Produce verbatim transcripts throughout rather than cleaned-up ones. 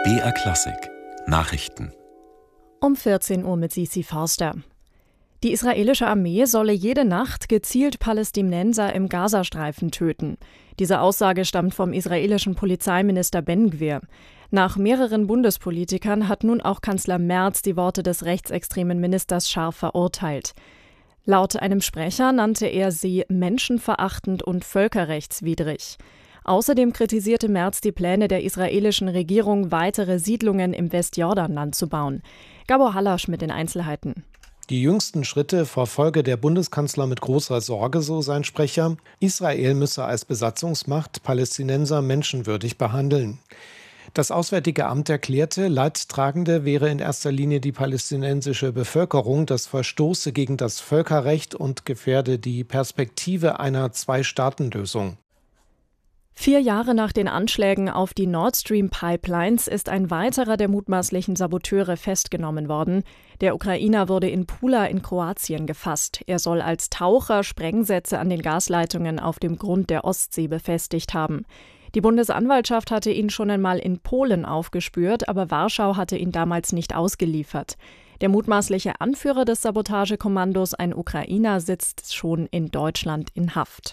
B R Klassik Nachrichten Um vierzehn Uhr mit Sisi Forster. Die israelische Armee solle jede Nacht gezielt Palästinenser im Gazastreifen töten. Diese Aussage stammt vom israelischen Polizeiminister Ben Gvir. Nach mehreren Bundespolitikern hat nun auch Kanzler Merz die Worte des rechtsextremen Ministers scharf verurteilt. Laut einem Sprecher nannte er sie menschenverachtend und völkerrechtswidrig. Außerdem kritisierte Merz die Pläne der israelischen Regierung, weitere Siedlungen im Westjordanland zu bauen. Gabor Hallasch mit den Einzelheiten. Die jüngsten Schritte verfolge der Bundeskanzler mit großer Sorge, so sein Sprecher. Israel müsse als Besatzungsmacht Palästinenser menschenwürdig behandeln. Das Auswärtige Amt erklärte, Leidtragende wäre in erster Linie die palästinensische Bevölkerung. Das verstoße gegen das Völkerrecht und gefährde die Perspektive einer Zwei-Staaten-Lösung. Vier Jahre nach den Anschlägen auf die Nord Stream Pipelines ist ein weiterer der mutmaßlichen Saboteure festgenommen worden. Der Ukrainer wurde in Pula in Kroatien gefasst. Er soll als Taucher Sprengsätze an den Gasleitungen auf dem Grund der Ostsee befestigt haben. Die Bundesanwaltschaft hatte ihn schon einmal in Polen aufgespürt, aber Warschau hatte ihn damals nicht ausgeliefert. Der mutmaßliche Anführer des Sabotagekommandos, ein Ukrainer, sitzt schon in Deutschland in Haft.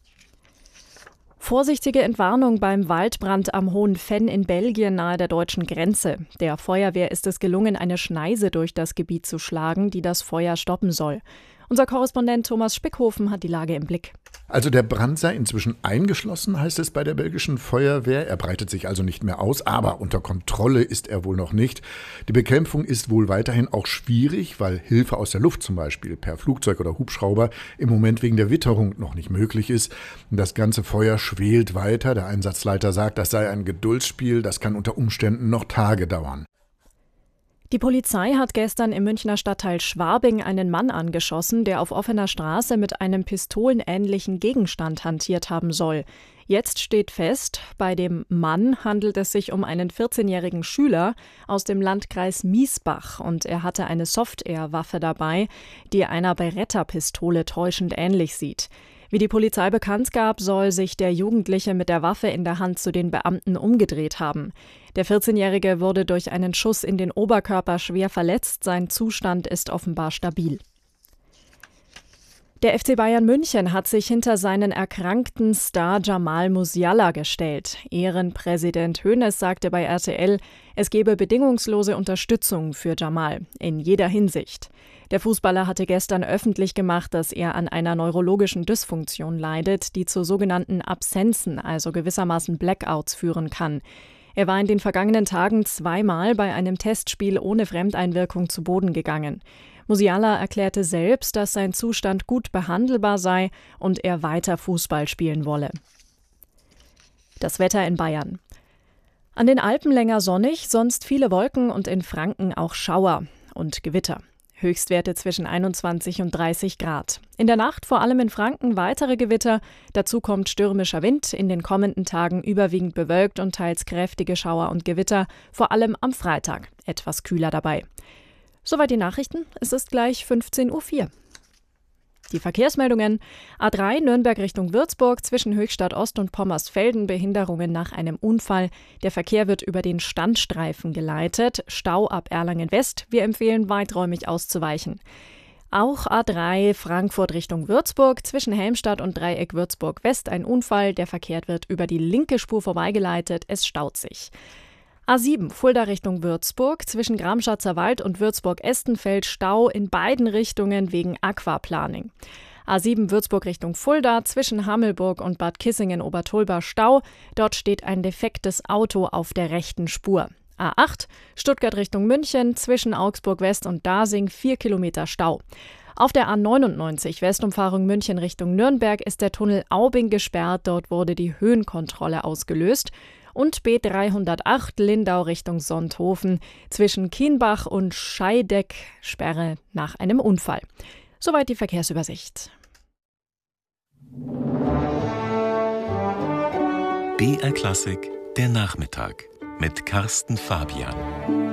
Vorsichtige Entwarnung beim Waldbrand am Hohen Fenn in Belgien nahe der deutschen Grenze. Der Feuerwehr ist es gelungen, eine Schneise durch das Gebiet zu schlagen, die das Feuer stoppen soll. Unser Korrespondent Thomas Spickhofen hat die Lage im Blick. Also der Brand sei inzwischen eingeschlossen, heißt es bei der belgischen Feuerwehr. Er breitet sich also nicht mehr aus, aber unter Kontrolle ist er wohl noch nicht. Die Bekämpfung ist wohl weiterhin auch schwierig, weil Hilfe aus der Luft zum Beispiel per Flugzeug oder Hubschrauber im Moment wegen der Witterung noch nicht möglich ist. Das ganze Feuer schwelt weiter. Der Einsatzleiter sagt, das sei ein Geduldsspiel, das kann unter Umständen noch Tage dauern. Die Polizei hat gestern im Münchner Stadtteil Schwabing einen Mann angeschossen, der auf offener Straße mit einem pistolenähnlichen Gegenstand hantiert haben soll. Jetzt steht fest, bei dem Mann handelt es sich um einen vierzehnjährigen Schüler aus dem Landkreis Miesbach und er hatte eine Soft-Air-Waffe dabei, die einer Beretta-Pistole täuschend ähnlich sieht. Wie die Polizei bekannt gab, soll sich der Jugendliche mit der Waffe in der Hand zu den Beamten umgedreht haben. Der vierzehnjährige wurde durch einen Schuss in den Oberkörper schwer verletzt. Sein Zustand ist offenbar stabil. Der F C Bayern München hat sich hinter seinen erkrankten Star Jamal Musiala gestellt. Ehrenpräsident Hoeneß sagte bei R T L, es gebe bedingungslose Unterstützung für Jamal in jeder Hinsicht. Der Fußballer hatte gestern öffentlich gemacht, dass er an einer neurologischen Dysfunktion leidet, die zu sogenannten Absenzen, also gewissermaßen Blackouts, führen kann. Er war in den vergangenen Tagen zweimal bei einem Testspiel ohne Fremdeinwirkung zu Boden gegangen. Musiala erklärte selbst, dass sein Zustand gut behandelbar sei und er weiter Fußball spielen wolle. Das Wetter in Bayern. An den Alpen länger sonnig, sonst viele Wolken und in Franken auch Schauer und Gewitter. Höchstwerte zwischen einundzwanzig und dreißig Grad. In der Nacht vor allem in Franken weitere Gewitter. Dazu kommt stürmischer Wind. In den kommenden Tagen überwiegend bewölkt und teils kräftige Schauer und Gewitter. Vor allem am Freitag etwas kühler dabei. Soweit die Nachrichten. Es ist gleich fünfzehn Uhr vier. Die Verkehrsmeldungen. A drei Nürnberg Richtung Würzburg zwischen Höchstadt Ost und Pommersfelden. Behinderungen nach einem Unfall. Der Verkehr wird über den Standstreifen geleitet. Stau ab Erlangen West. Wir empfehlen, weiträumig auszuweichen. Auch A drei Frankfurt Richtung Würzburg zwischen Helmstadt und Dreieck Würzburg West ein Unfall. Der Verkehr wird über die linke Spur vorbeigeleitet. Es staut sich. A sieben Fulda Richtung Würzburg zwischen Gramschatzer Wald und Würzburg-Estenfeld Stau in beiden Richtungen wegen Aquaplaning. A sieben Würzburg Richtung Fulda zwischen Hammelburg und Bad Kissingen-Obertolba Stau. Dort steht ein defektes Auto auf der rechten Spur. A acht Stuttgart Richtung München zwischen Augsburg West und Dasing vier Kilometer Stau. Auf der A neunundneunzig Westumfahrung München Richtung Nürnberg ist der Tunnel Aubing gesperrt. Dort wurde die Höhenkontrolle ausgelöst. Und B dreihundertacht Lindau Richtung Sonthofen zwischen Kienbach und Scheideck Sperre nach einem Unfall. Soweit die Verkehrsübersicht. B R Klassik, der Nachmittag mit Carsten Fabian.